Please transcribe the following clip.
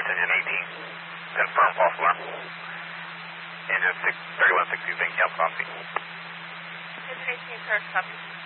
engine 18. Confirm false alarm. Engine 3160, Bing Jump, copy. Engine 18, correct, copy.